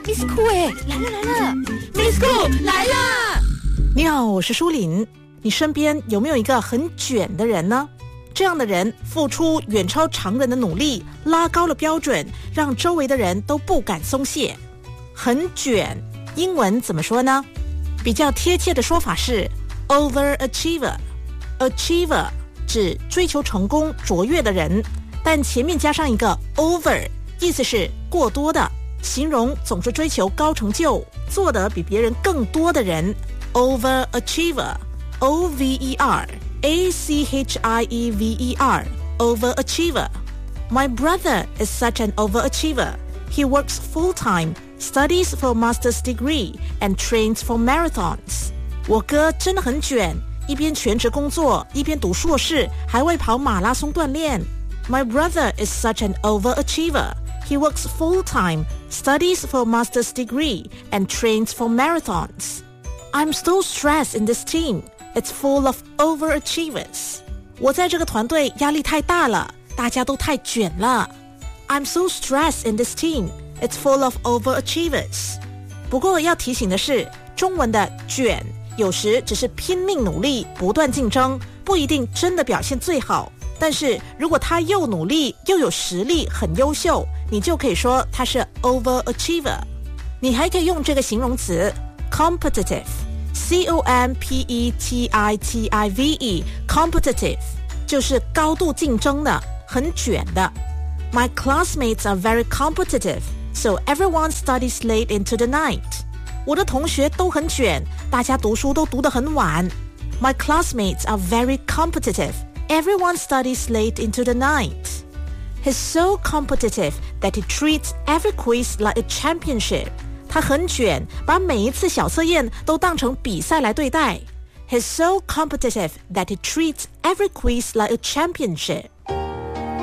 Miss Cool 来了 Miss Cool 来啦！ 你好，我是舒琳。你身边有没有一个很卷的人呢？这样的人付出远超常人的努力，拉高了标准，让周围的人都不敢松懈。很卷，英文怎么说呢？比较贴切的说法是 overachiever。Achiever 指追求成功卓越的人，但前面加上一个 over， 意思是过多的，形容总是追求高成就，做得比别人更多的人。Overachiever O-V-E-R-A-C-H-I-E-V-E-R Overachiever. My brother is such an overachiever. He works full-time, studies for a master's degree, and trains for marathons. 我哥真的很卷，一边全职工作，一边读硕士，还会跑马拉松锻炼。My brother is such an overachiever. He works full-time, studies for a master's degree, and trains for marathons. I'm so stressed in this team.It's full of overachievers. 我在这个团队压力太大了，大家都太卷了。I'm so stressed in this team. It's full of overachievers. 不过要提醒的是，中文的卷有时只是拼命努力，不断竞争，不一定真的表现最好。但是如果他又努力又有实力，很优秀，你就可以说他是 overachiever。你还可以用这个形容词 competitive。C-O-M-P-E-T-I-T-I-V-E competitive 就是高度竞争的，很卷的。My classmates are very competitive, so everyone studies late into the night. 我的同学都很卷，大家读书都读得很晚。My classmates are very competitive. Everyone studies late into the night. He's so competitive that he treats every quiz like a championship.他很卷，把每一次小测验都当成比赛来对待。He's so competitive that he treats every quiz like a championship.